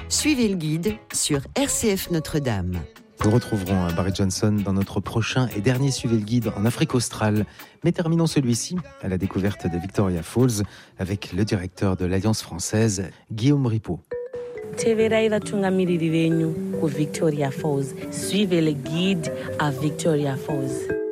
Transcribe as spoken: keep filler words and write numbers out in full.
Suivez le guide sur R C F Notre-Dame. Nous retrouverons Barry Johnson dans notre prochain et dernier Suivez le guide en Afrique australe. Mais terminons celui-ci à la découverte de Victoria Falls avec le directeur de l'Alliance française, Guillaume Ripaud. Teverai vatungamiriri venyu ku Victoria Falls. Suivez le guide à Victoria Falls.